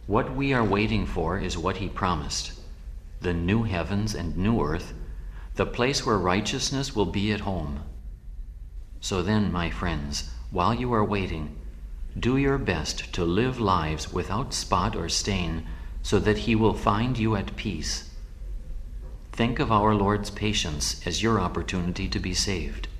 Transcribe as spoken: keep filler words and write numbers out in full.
What we are waiting for is what he promised: the new heavens and new earth, the place where righteousness will be at home. So then, my friends, while you are waiting, do your best to live lives without spot or stain, so that he will find you at peace. Think of our Lord's patience as your opportunity to be saved.